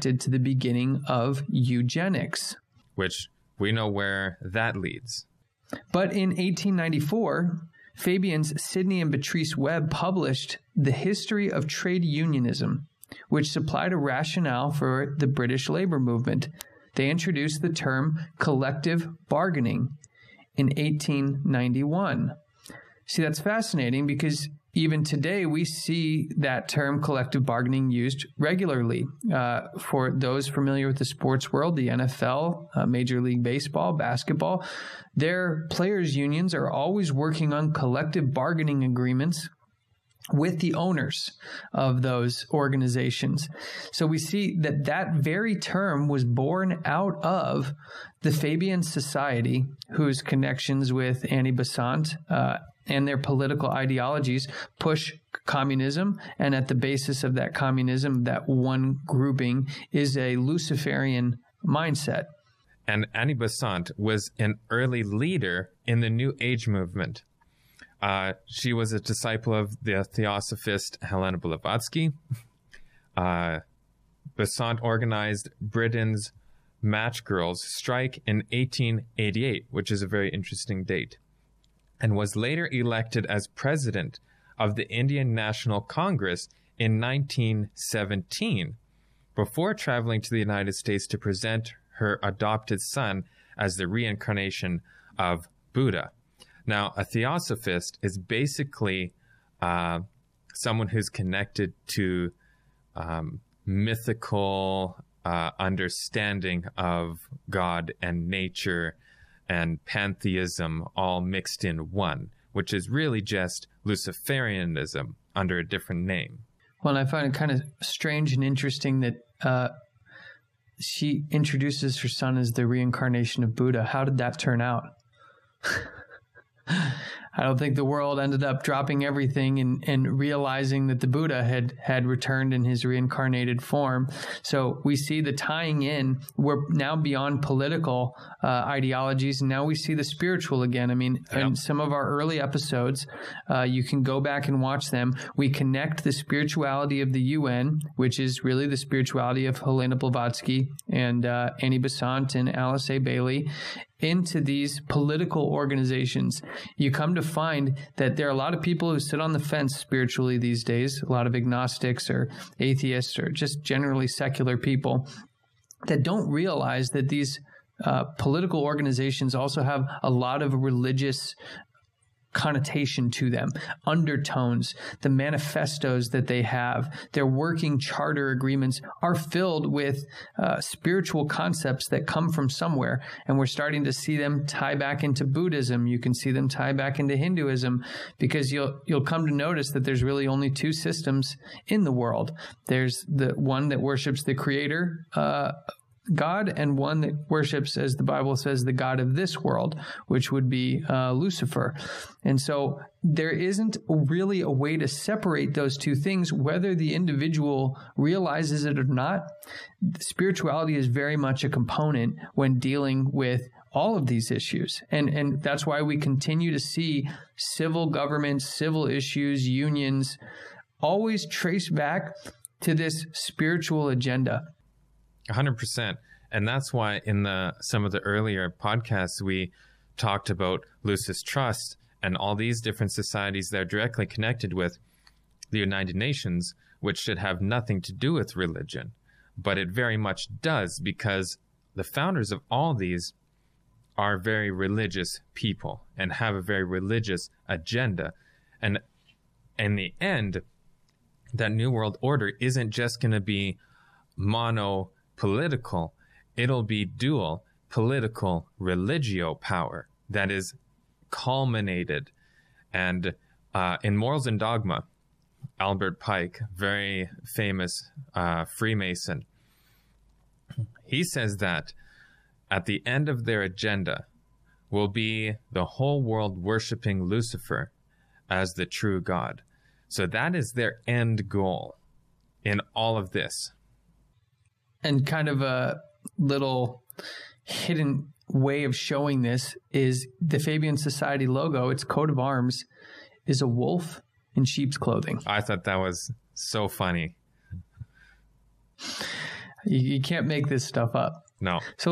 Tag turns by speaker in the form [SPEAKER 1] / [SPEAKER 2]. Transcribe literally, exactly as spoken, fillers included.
[SPEAKER 1] connected to the beginning of eugenics.
[SPEAKER 2] Which we know where that leads.
[SPEAKER 1] But in eighteen ninety-four, Fabian's Sidney and Beatrice Webb published The History of Trade Unionism, which supplied a rationale for the British labor movement. They introduced the term collective bargaining in eighteen ninety-one. See, that's fascinating because even today we see that term collective bargaining used regularly. Uh, for those familiar with the sports world, the N F L, uh, Major League Baseball, basketball, their players' unions are always working on collective bargaining agreements with the owners of those organizations. So we see that that very term was born out of the Fabian Society, whose connections with Annie Besant uh, and their political ideologies push communism. And at the basis of that communism, that one grouping is a Luciferian mindset.
[SPEAKER 2] And Annie Besant was an early leader in the New Age movement. Uh, she was a disciple of the Theosophist Helena Blavatsky. Uh, Besant organized Britain's Match Girls strike in eighteen eighty-eight, which is a very interesting date, and was later elected as president of the Indian National Congress in nineteen seventeen, before traveling to the United States to present her adopted son as the reincarnation of Buddha. Now, a theosophist is basically uh, someone who's connected to um, mythical uh, understanding of God and nature and pantheism all mixed in one, which is really just Luciferianism under a different name.
[SPEAKER 1] Well, I find it kind of strange and interesting that uh, she introduces her son as the reincarnation of Buddha. How did that turn out? I don't think the world ended up dropping everything and, and realizing that the Buddha had, had returned in his reincarnated form. So we see the tying in. We're now beyond political uh, ideologies, and now we see the spiritual again. I mean,
[SPEAKER 2] Yep.
[SPEAKER 1] in some of our early episodes, uh, you can go back and watch them. We connect the spirituality of the U N, which is really the spirituality of Helena Blavatsky and uh, Annie Besant and Alice A. Bailey, into these political organizations. You come to find that there are a lot of people who sit on the fence spiritually these days, a lot of agnostics or atheists or just generally secular people that don't realize that these uh, political organizations also have a lot of religious connotation to them, undertones. The manifestos that they have, their working charter agreements are filled with uh, spiritual concepts that come from somewhere. And we're starting to see them tie back into Buddhism. You can see them tie back into Hinduism, because you'll you'll come to notice that there's really only two systems in the world. There's the one that worships the creator uh God, and one that worships, as the Bible says, the God of this world, which would be uh, Lucifer. And so there isn't really a way to separate those two things, whether the individual realizes it or not. Spirituality is very much a component when dealing with all of these issues. And, and that's why we continue to see civil governments, civil issues, unions, always trace back to this spiritual agenda.
[SPEAKER 2] one hundred percent. And that's why in the some of the earlier podcasts, we talked about Lucis Trust and all these different societies that are directly connected with the United Nations, which should have nothing to do with religion. But it very much does, because the founders of all these are very religious people and have a very religious agenda. And in the end, that New World Order isn't just going to be mono political, it'll be dual political religio power that is culminated. And uh, in Morals and Dogma, Albert Pike, very famous uh, Freemason, he says that at the end of their agenda will be the whole world worshiping Lucifer as the true God. So that is their end goal in all of this.
[SPEAKER 1] And kind of a little hidden way of showing this is the Fabian Society logo. Its coat of arms is a wolf in sheep's clothing.
[SPEAKER 2] I thought that was so funny.
[SPEAKER 1] You, you can't make this stuff up.
[SPEAKER 2] No.
[SPEAKER 1] So